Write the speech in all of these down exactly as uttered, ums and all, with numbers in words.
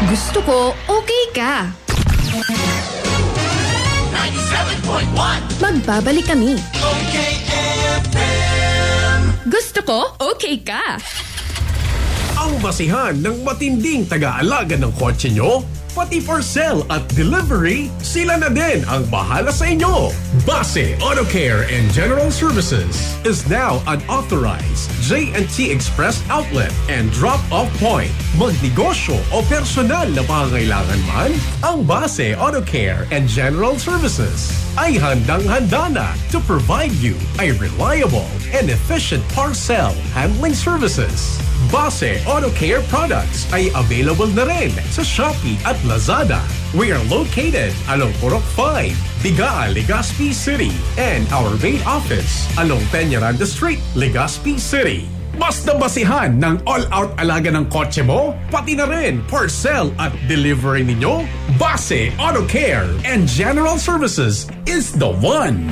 Gusto ko, okay ka. ninety-seven point one Magbabalik kami. Okay F M. Gusto ko, okay ka. Ang basihan ng matinding taga-alaga ng kotse nyo, pati for sale at delivery, sila na din ang bahala sa inyo. Base Auto Care and General Services is now an authorized J and T Express outlet and drop-off point. Magnegosyo o personal na pangangailangan man, ang Base Auto Care and General Services ay handang-handa na to provide you a reliable and efficient parcel handling services. Base Auto Care products ay available na rin sa Shopee at Lazada. We are located along Purok five, Bigaa, Legazpi City, and our main office along Peñaranda Street, Legazpi City. Basta basihan ng all-out alaga ng kotse mo, pati na rin parcel at delivery ninyo, Base Auto Care and General Services is the one.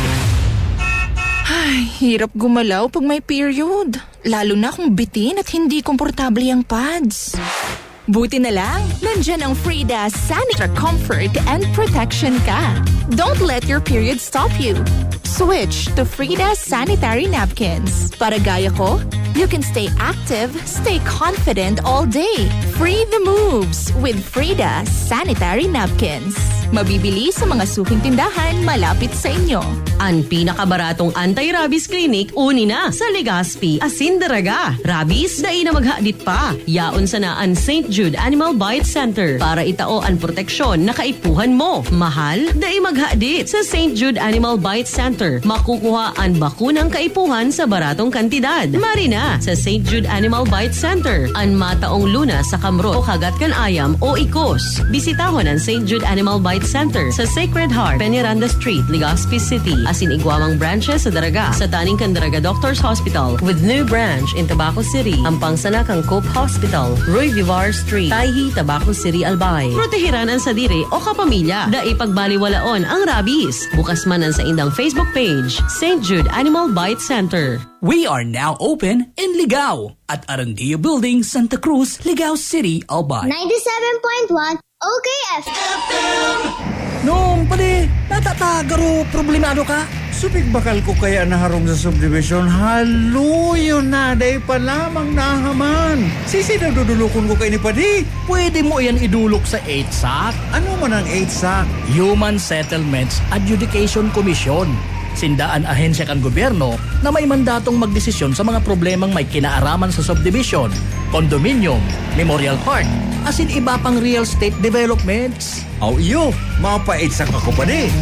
Ay, hirap gumalaw pag may period. Lalo na kung bitin at hindi komportable ang pads. Buti na lang, nandyan ang Frida Sanitra Comfort and Protection ka. Don't let your period stop you. Switch to Frida Sanitary Napkins. Para gaya ko, you can stay active, stay confident all day. Free the moves with Frida Sanitary Napkins. Mabibili sa mga suking tindahan malapit sa inyo. Ang pinakabaratong anti-rabies clinic uni na sa Legazpi, Asindaraga. Rabies, dai na maghadit pa. Yaon sa na ang Saint Jude Animal Bite Center para itao ang proteksyon na kaipuhan mo. Mahal, dai maghadit sa Saint Jude Animal Bite Center. Makukuha ang bakunang kaipuhan sa baratong kantidad. Marina sa Saint Jude Animal Bite Center. Ang mataong luna sa kamro o kagat kan ayam o ikos. Bisitahon ang Saint Jude Animal Bite Center sa Sacred Heart, Peñaranda Street, Legazpi City. Asin igwamang branches sa Daraga sa Taning Candaraga Doctors Hospital with new branch in Tabaco City. Ang pangsana kang Cope Hospital, Roy Vivar Street, Taihi, Tabaco City, Albay. Protehiran ang sadiri o kapamilya. Da ipagbaliwalaon ang rabies. Bukas man ang sa indang Facebook page, Saint Jude Animal Bite Center. We are now open in Ligao at Arandia Building, Santa Cruz, Ligao City, Albay. ninety-seven point one Okay F M. Noong pali, natatagaro, problemado ka? Supig bakal ko kaya naharong sa subdivision, haluyo na, day pa lamang nahaman. Sisi na dudulukon ko kayo ni Padi. Pwede mo yan idulok sa eight S A C. Ano man ang eight S A C? Human Settlements Adjudication Commission. Sindaan ahensya kan gobyerno na may mandatong magdesisyon sa mga problemang may kinaaraman sa subdivision, condominium, memorial park, asin iba pang real estate developments. Aw iyo, mapa-eight S A C ako pa di.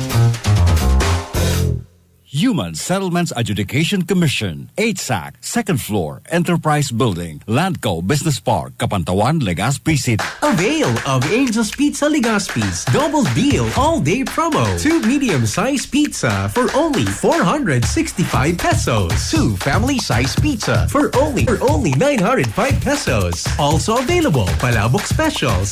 Human Settlements Adjudication Commission, eight S A C, second floor, Enterprise Building, Landco Business Park, Kapantawan, Legazpi City. Avail of Angel's Pizza Legazpi's Double Deal All-Day Promo. Two medium-sized pizza for only four hundred sixty-five pesos. Two family-sized pizza for only for only nine hundred five pesos. Also available Palabok Specials